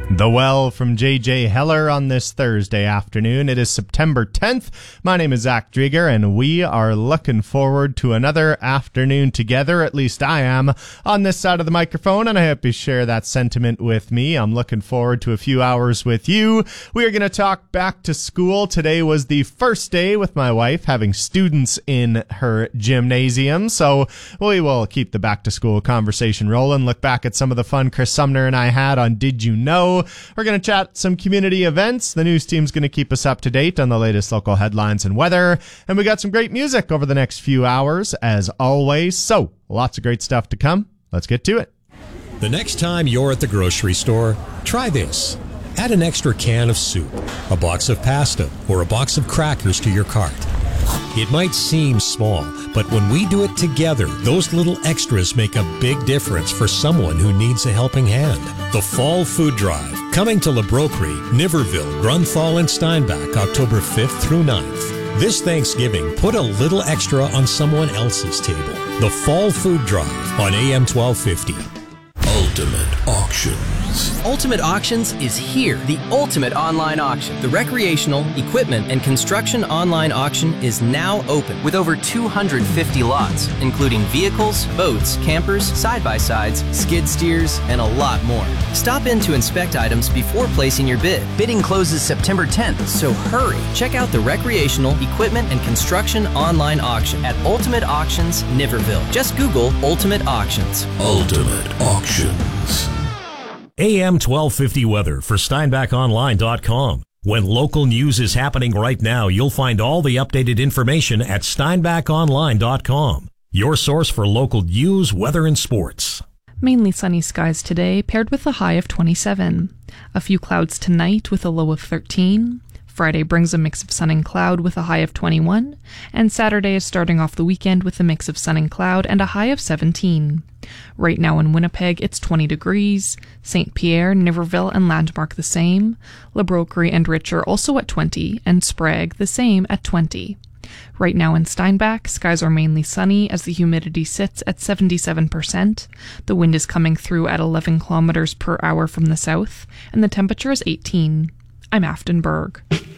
The Well from J.J. Heller on this Thursday afternoon. It is September 10th. My name is Zach Drieger, and we are looking forward to another afternoon together. At least I am on this side of the microphone, and I hope you share that sentiment with me. I'm looking forward to a few hours with you. We are going to talk back to school. Today was the first day with my wife having students in her gymnasium, so we will keep the back to school conversation rolling, look back at some of the fun Chris Sumner and I had on Did You Know? We're going to chat some community events. The news team's going to keep us up to date on the latest local headlines and weather. And we got some great music over the next few hours, as always. So, lots of great stuff to come. Let's get to it. The next time you're at the grocery store, try this. Add an extra can of soup, a box of pasta, or a box of crackers to your cart. It might seem small, but when we do it together, those little extras make a big difference for someone who needs a helping hand. The Fall Food Drive, coming to Labroquerie, Niverville, Grunthal, and Steinbach, October 5th through 9th. This Thanksgiving, put a little extra on someone else's table. The Fall Food Drive on AM 1250. Ultimate Auctions. Ultimate Auctions is here, the ultimate online auction. The recreational, equipment, and construction online auction is now open with over 250 lots, including vehicles, boats, campers, side-by-sides, skid steers, and a lot more. Stop in to inspect items before placing your bid. Bidding closes September 10th, so hurry. Check out the recreational, equipment, and construction online auction at Ultimate Auctions, Niverville. Just Google Ultimate Auctions. Ultimate Auctions. AM 1250 weather for SteinbachOnline.com. When local news is happening right now, you'll find all the updated information at SteinbachOnline.com. Your source for local news, weather, and sports. Mainly sunny skies today, paired with a high of 27. A few clouds tonight with a low of 13. Friday brings a mix of sun and cloud with a high of 21. And Saturday is starting off the weekend with a mix of sun and cloud and a high of 17. Right now in Winnipeg, it's 20 degrees. St. Pierre, Niverville, and Landmark the same. Labroquerie and Richer also at 20, and Sprague the same at 20. Right now in Steinbach, skies are mainly sunny as the humidity sits at 77%. The wind is coming through at 11 kilometers per hour from the south, and the temperature is 18. I'm Afton Berg.